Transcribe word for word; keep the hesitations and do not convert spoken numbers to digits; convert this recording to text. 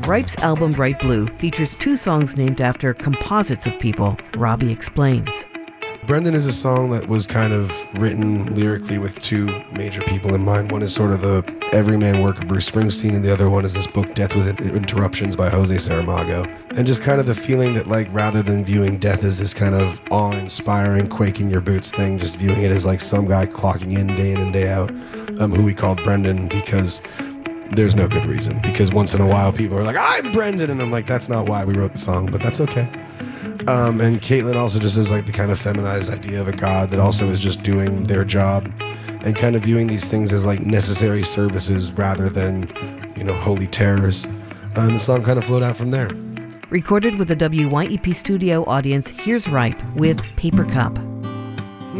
Ripe's album Bright Blue features two songs named after composites of people. Robbie explains. Brendan is a song that was kind of written lyrically with two major people in mind. One is sort of the everyman work of Bruce Springsteen, and the other one is this book, Death with Interruptions by Jose Saramago. And just kind of the feeling that, like, rather than viewing death as this kind of awe-inspiring, quaking your boots thing, just viewing it as like some guy clocking in day in and day out, um, who we called Brendan because there's no good reason. Because once in a while people are like, I'm Brendan, and I'm like, that's not why we wrote the song, but that's okay. Um, and Caitlin also just is like the kind of feminized idea of a god that also is just doing their job and kind of viewing these things as like necessary services rather than, you know, holy terrors. Uh, and the song kind of flowed out from there. Recorded with the W Y E P studio audience, here's Ripe with Paper Cup.